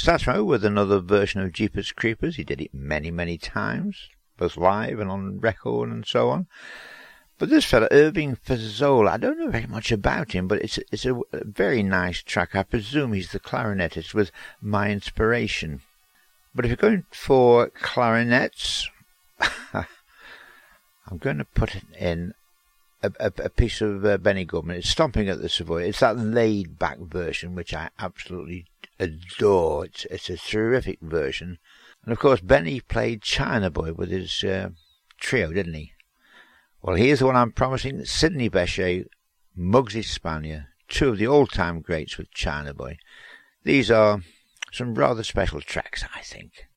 Satchmo with another version of Jeepers Creepers. He did it many, many times, both live and on record and so on. But this fella, Irving Fazzola, I don't know very much about him, but it's a very nice track. I presume he's the clarinetist with My Inspiration. But if you're going for clarinets, I'm going to put in a piece of Benny Goodman. It's Stomping at the Savoy. It's that laid-back version, which I absolutely adore. It's a terrific version. And, of course, Benny played China Boy with his trio, didn't he? Well, here's the one I'm promising. Sidney Bechet, Muggsy Spanier, two of the all-time greats with China Boy. These are some rather special tracks, I think.